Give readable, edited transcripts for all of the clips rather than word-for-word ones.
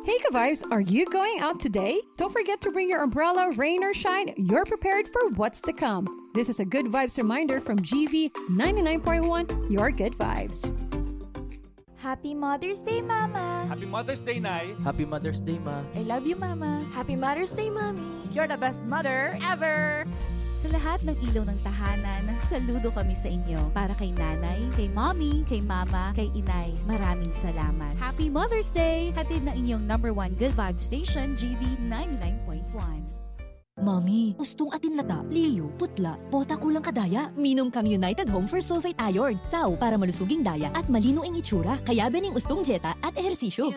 Hey Ka-Vibes, are you going out today? Don't forget to bring your umbrella, rain or shine. You're prepared for what's to come. This is a Good Vibes reminder from GV 99.1, your Good Vibes. Happy Mother's Day, Mama! Happy Mother's Day, Nay! Happy Mother's Day, Ma! I love you, Mama! Happy Mother's Day, Mommy! You're the best mother ever! Sa lahat ng ilaw ng tahanan, saludo kami sa inyo. Para kay nanay, kay mommy, kay mama, kay inay, maraming salamat. Happy Mother's Day! Hatid ng inyong #1 Good Vibes Station, GV 99.1. Mami, ustong atin lata, liyo, putla, bota kulang kadaya. Minom kang United Home for Sulfate Iron. Saw para malusuging daya at malino ang itsura. Kaya bening ustong jeta at ehersisyo.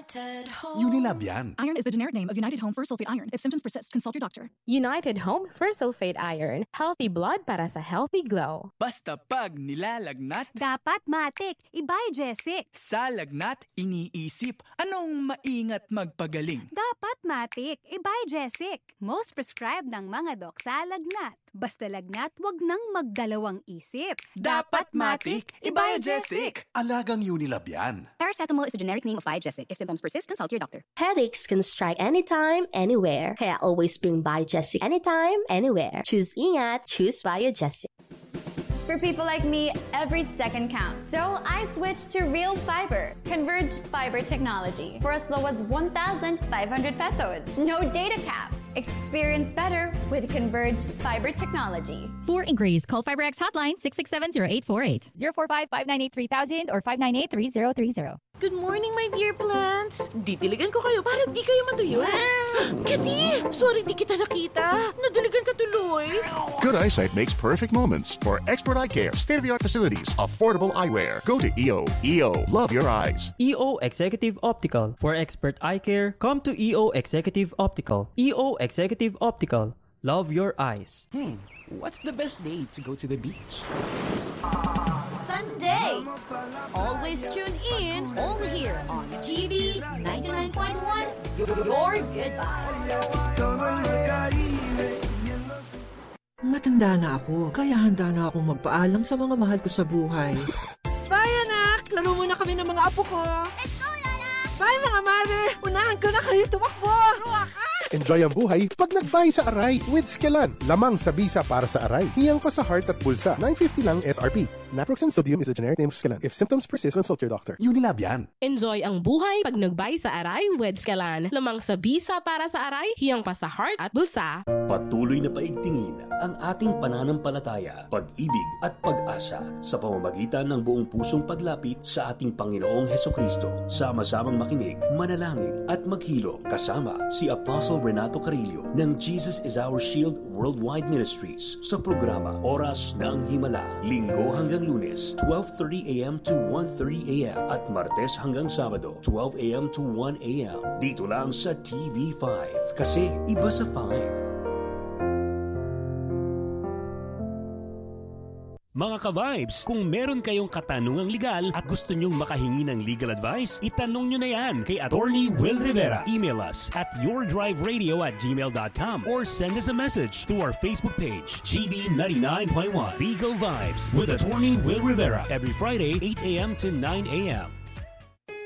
Unilab yan. Iron is the generic name of United Home for Sulfate Iron. If symptoms persist, consult your doctor. United Home for Sulfate Iron. Healthy blood para sa healthy glow. Basta pag nilalagnat, dapat matik, Ibigesic. Sa lagnat, iniisip, anong maingat magpagaling? Dapat matik, Ibigesic. Most prescribed ng mga dok sa lagnat. Basta lagnat, wag nang magdalawang isip. Dapat matik, Ibigesic. Alagang Unilab yan. Paracetamol is a generic name of Ibigesic. If symptoms persist, consult your doctor. Headaches can strike anytime, anywhere. Kaya always bring Biogesic anytime, anywhere. Choose ingat, choose Biogesic. For people like me, every second counts. So I switched to Real Fiber, Converge Fiber Technology, for as low as 1,500 pesos. No data cap. Experience better with Converge Fiber Technology. For inquiries, call FiberX hotline 667-0848, 045-598-3000 or 598-3030. Good morning, my dear plants. Ditiligan ko kayo para di kayo matuyo. Kitty! Sorry di kita nakita. Nadiligan ka tuloy. Good eyesight makes perfect moments. For expert eye care, state-of-the-art facilities, affordable eyewear. Go to EO. EO. Love your eyes. EO Executive Optical. For expert eye care, come to EO Executive Optical. EO Executive Optical. Love your eyes. What's the best day to go to the beach? Sunday! Always tune in, only here on GV 99.1, your Good Vibes. Matanda na ako, kaya handa na akong magpaalam sa mga mahal ko sa buhay. Bye, anak! Laro muna kami ng mga apo ko. Let's go, Lola! Bye, mga mare! Unahan ko na kayo tumakbo! Enjoy ang buhay pag nag-buy sa Aray with Skelan. Lamang sa bisa para sa Aray. Hiyang pa sa heart at bulsa. 950 lang SRP. Naproxen sodium is a generic name of Skelan. If symptoms persist, consult your doctor. Unilab yan. Enjoy ang buhay pag nagbay sa Aray with Skelan. Lamang sa bisa para sa Aray, hiyang pa sa heart at bulsa. Patuloy na paigtingin ang ating pananampalataya, pag-ibig at pag-asa sa pamamagitan ng buong pusong paglapit sa ating Panginoong Hesukristo. Sama-samang makinig, manalangin at maghilo kasama si Apostle Renato Carillo ng Jesus is Our Shield Worldwide Ministries sa programa Oras ng Himala, Linggo hanggang Lunes, 12:30 a.m. to 1:30 a.m. at Martes hanggang Sabado, 12 a.m. to 1 a.m. Dito lang sa TV5 kasi iba sa 5. Mga ka-vibes, kung meron kayong katanungang legal at gusto nyong makahingi ng legal advice, itanong nyo na yan kay Attorney Will Rivera. Email us at yourdriveradio@gmail.com or send us a message through our Facebook page, GB 99.1 Legal Vibes with Attorney Will Rivera, every Friday, 8 a.m. to 9 a.m.